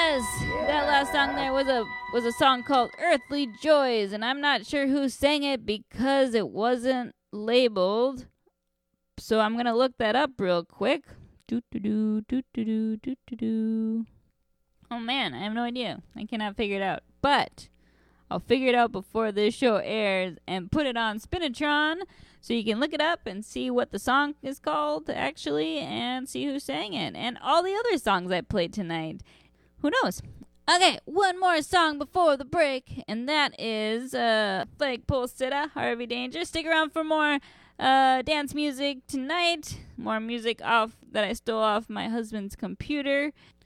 Yes, that last song there was a song called Earthly Joys, and I'm not sure who sang it because it wasn't labeled. So I'm gonna look that up real quick. Oh man, I have no idea. I cannot figure it out. But I'll figure it out before this show airs and put it on Spinatron so you can look it up and see what the song is called actually and see who sang it and all the other songs I played tonight. Who knows? Okay, one more song before the break, and that is Flagpole Sitta, Harvey Danger. Stick around for more dance music tonight. More music off that I stole off my husband's computer.